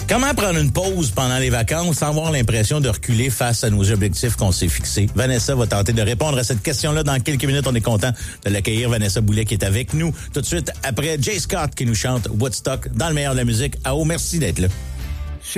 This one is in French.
Comment prendre une pause pendant les vacances sans avoir l'impression de reculer face à nos objectifs qu'on s'est fixés? Vanessa va tenter de répondre à cette question-là dans quelques minutes. On est content de l'accueillir. Vanessa Boulet qui est avec nous tout de suite après Jay Scott qui nous chante Woodstock dans le meilleur de la musique. Ah oh, merci d'être là.